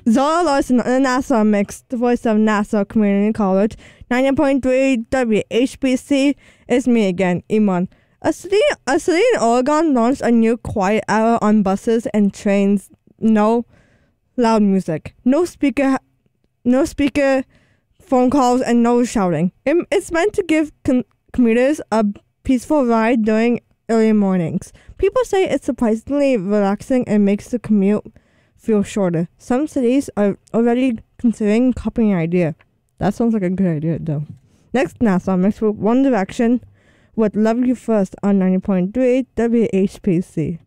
Zara Larson on the NASA Mix, the voice of NASA Community College. 90.3 WHBC is me again, Iman. A city in Oregon launched a new quiet hour on buses and trains. No loud music, no speaker, phone calls, and no shouting. It's meant to give commuters a peaceful ride during early mornings. People say it's surprisingly relaxing and makes the commute feel shorter. Some cities are already considering copying the idea. That sounds like a good idea, though. Next, NASA Mix with One Direction with Love You First on 90.3 WHPC.